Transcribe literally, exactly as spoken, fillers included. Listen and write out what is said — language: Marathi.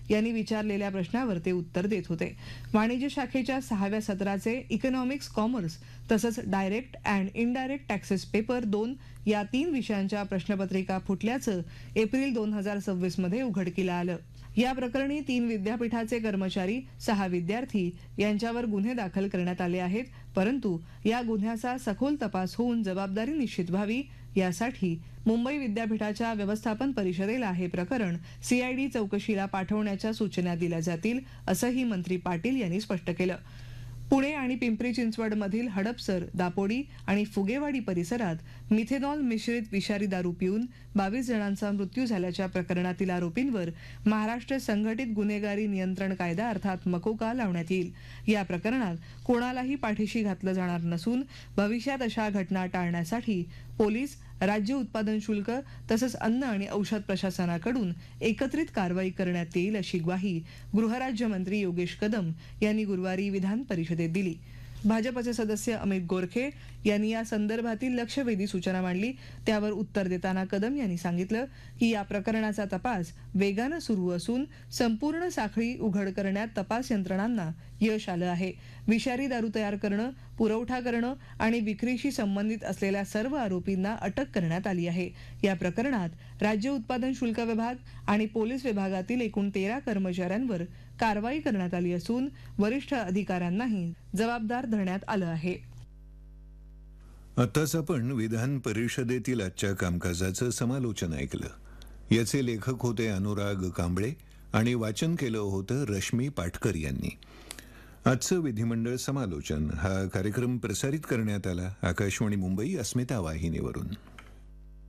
यांनी विचारलेल्या प्रश्नावर ते उत्तर देत होते. वाणिज्य शाखेच्या सहाव्या सत्राचे इकॉनॉमिक्स, कॉमर्स तसंच direct and indirect taxes paper दोन या तीन विषयांच्या प्रश्नपत्रिका फुटल्याचं एप्रिल दोन हजार सव्वीस मध्ये उघडकीला आलं. या प्रकरणी तीन विद्यापीठाचे कर्मचारी, सहा विद्यार्थी यांच्यावर गुन्हे दाखल करण्यात आले आहेत. परंतु या गुन्ह्याचा सखोल तपास होऊन जबाबदारी निश्चित व्हावी यासाठी मुंबई विद्यापीठाच्या व्यवस्थापन परिषदेला हे प्रकरण सीआयडी चौकशीला पाठवण्याच्या सूचना दिल्या जातील, असंही मंत्री पाटील यांनी स्पष्ट केलं. पुणे आणि पिंपरी चिंचवड मधील हडपसर, दापोडी आणि फुगेवाडी परिसरात मिथेनॉल मिश्रित विषारी दारू पिऊन बावीस जणांचा मृत्यू झाल्याच्या प्रकरणातील आरोपींवर महाराष्ट्र संघटित गुन्हेगारी नियंत्रण कायदा अर्थात मकोका लावण्यात येईल. या प्रकरणात कोणालाही पाठीशी घातलं जाणार नसून भविष्यात अशा घटना टाळण्यासाठी पोलीस, राज्य उत्पादन शुल्क तसंच अन्न आणि औषध प्रशासनाकडून एकत्रित कारवाई करण्यात येईल अशी ग्वाही गृहराज्यमंत्री योगेश कदम यांनी गुरुवारी विधान परिषदेत दिली. भाजपचे सदस्य अमित गोरखे यांनी या संदर्भातील लक्षवेधी सूचना मांडली. त्यावर उत्तर देताना कदम यांनी सांगितलं की या प्रकरणाचा तपास वेगानं सुरू असून संपूर्ण साखळी उघड करण्यात तपास यंत्रणांना यश आलं आहे. विषारी दारू तयार करणं, पुरवठा करणं आणि विक्रीशी संबंधित असलेल्या सर्व आरोपींना अटक करण्यात आली आहे. या प्रकरणात राज्य उत्पादन शुल्क विभाग आणि पोलीस विभागातील एकूण तेरा कर्मचाऱ्यांवर कारवाई करण्यात आली असून वरिष्ठ अधिकाऱ्यांनाही जबाबदार धरण्यात आलं आहे. आताच आपण विधान परिषदेतील आजच्या कामकाजाचं समालोचन ऐकलं. याचे लेखक होते अनुराग कांबळे आणि वाचन केलं होतं रश्मी पाटकर यांनी. आजचं विधिमंडळ समालोचन हा कार्यक्रम प्रसारित करण्यात आला आकाशवाणी मुंबई अस्मिता वाहिनीवरून.